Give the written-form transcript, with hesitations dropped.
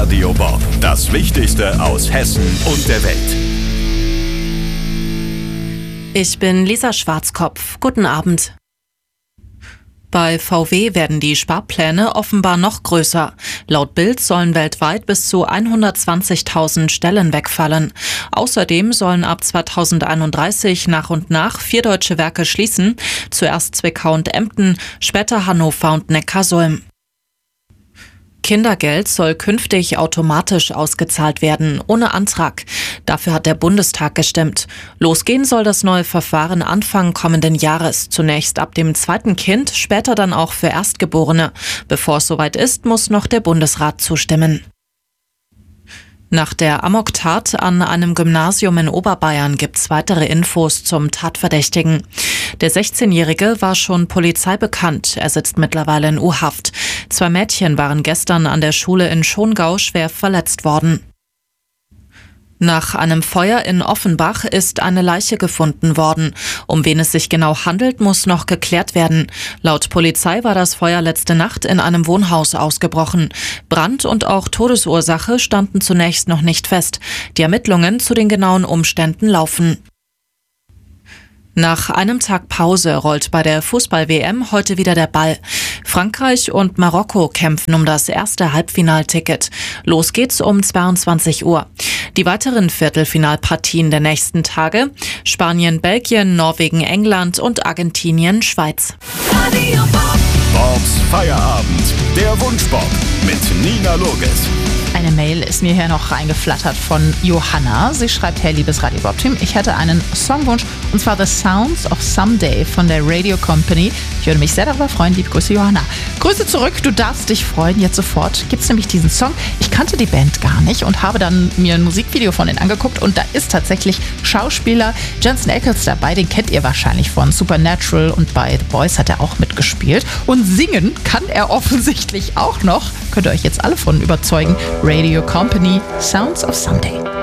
Radio Bob. Das Wichtigste aus Hessen und der Welt. Ich bin Lisa Schwarzkopf. Guten Abend. Bei VW werden die Sparpläne offenbar noch größer. Laut Bild sollen weltweit bis zu 120.000 Stellen wegfallen. Außerdem sollen ab 2031 nach und nach 4 deutsche Werke schließen. Zuerst Zwickau und Emden, später Hannover und Neckarsulm. Kindergeld soll künftig automatisch ausgezahlt werden, ohne Antrag. Dafür hat der Bundestag gestimmt. Losgehen soll das neue Verfahren Anfang kommenden Jahres. Zunächst ab dem 2. Kind, später dann auch für Erstgeborene. Bevor es soweit ist, muss noch der Bundesrat zustimmen. Nach der Amoktat an einem Gymnasium in Oberbayern gibt's weitere Infos zum Tatverdächtigen. Der 16-Jährige war schon Polizei bekannt. Er sitzt mittlerweile in U-Haft. 2 Mädchen waren gestern an der Schule in Schongau schwer verletzt worden. Nach einem Feuer in Offenbach ist eine Leiche gefunden worden. Um wen es sich genau handelt, muss noch geklärt werden. Laut Polizei war das Feuer letzte Nacht in einem Wohnhaus ausgebrochen. Brand und auch Todesursache standen zunächst noch nicht fest. Die Ermittlungen zu den genauen Umständen laufen. Nach einem Tag Pause rollt bei der Fußball-WM heute wieder der Ball. Frankreich und Marokko kämpfen um das erste Halbfinalticket. Los geht's um 22 Uhr. Die weiteren Viertelfinalpartien der nächsten Tage: Spanien, Belgien, Norwegen, England und Argentinien, Schweiz. Bobs Feierabend, der Wunschbob mit Nina Loges. Eine Mail ist mir hier noch reingeflattert von Johanna. Sie schreibt: Hey, liebes Radio Bob-Team, ich hätte einen Songwunsch, und zwar The Sounds of Someday von der Radio Company. Ich würde mich sehr darüber freuen. Liebe Grüße, Johanna. Grüße zurück, du darfst dich freuen. Jetzt sofort gibt's nämlich diesen Song. Ich kannte die Band gar nicht und habe dann mir ein Musikvideo von denen angeguckt, und da ist tatsächlich Schauspieler Jensen Ackles dabei. Den kennt ihr wahrscheinlich von Supernatural, und bei The Boys hat er auch mitgespielt. Und singen kann er offensichtlich auch noch. Könnt ihr euch jetzt alle von überzeugen. Radio Company, Sounds of Someday.